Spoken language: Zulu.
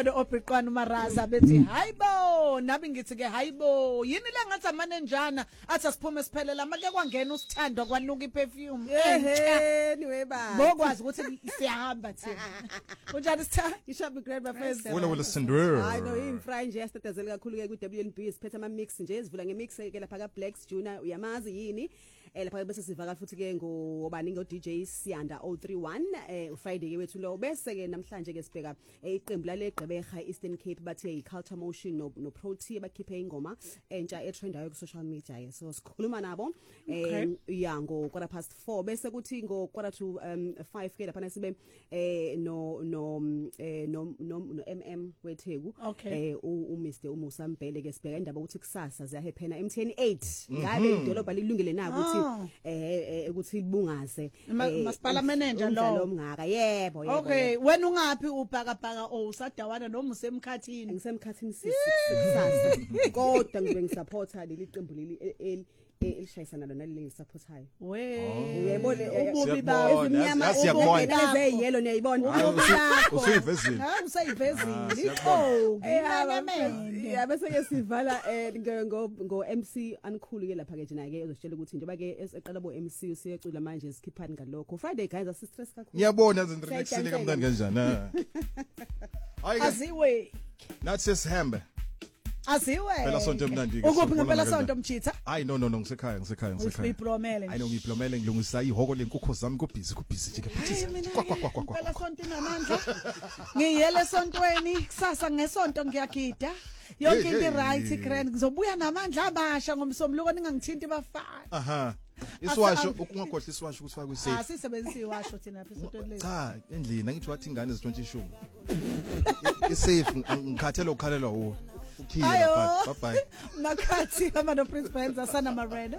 Obhiqwana uMaraza bethi hayibo nabi ngithi ke hayibo yini le ngathi amanenjana athi asiphume siphelela make kwangena usithandwa kwanuka iperfume niwe ba bokwazi ukuthi siyahamba thina unjani sitha ishabi grade bafezi wena Cinderella hayi no imfry nje yastadazeli kakhulu ke ku WNB siphethe ama mix nje ezivula ngemix ke lapha ka Blacks Junior uyamazi yini lapha bese sivakala futhi ke ngobani ngo DJ Siyanda 031 Friday ke wethu lo bese ke namhlanje ke sibheka iqembu lale Gqeberha Eastern Cape bathe Culture Motion no Protea bakhiphe ingoma entsha etrendayo ku social media so sikhuluma nabo ya ngo 4:15 bese kuthi ngo 4:05 ke lapha sibe no MM weTheku u Mr Umusa Mbele ke sibheka indaba ukuthi kusasa ziyahephena MTN 8 ngabe idolobha lilungile na ukuthi ukuthi ibungaze masipala manager lo mngaka yebo okay wena ungapi ubhakabhaka usadawana noma usemkhathini ngisemkhathini kusasa kodwa ngibe ngisupporta leli qembu leli elishayisana lona leli supportayo uyayibona ububi bawo ezinyama ezeyelo niyayibona usuyivezile usayivezile bese ke sivala ngo MC ankhulu ke lapha ke jina ke uzositshela ukuthi njengoba ke eqala bo MC usiyecula manje sikhiphani ngalokho Friday guys asi stress kakhulu ngiyabona izinto relaxile kamntana kanjani aziwe nathi sesihambe aziwe phela sonto emnandi ukuphi ngempela sonto mchitha hayi no ngisekhaya uyiplomele hayi no ngiyiplomele ngilungisa ihoko lenkukho zami kubhizi nje phithisa phela sonto inamandla ngiyele sontweni kusasa ngesonto ngiyagida yonke into right grand ngizobuya namandla abasha ngomsombuluko ningangithinti bafana iswasho ukungakhohle iswasho ukuthi fakwe safe sisebenzisa iwasho thina lapha esontweni lethu cha endlini angithi wathi ingane zithontshwe ishumi isafe ngikhathela ukukhalelwa wo ukhile lapha bye Makhathi ama no Prince Benza sana Marena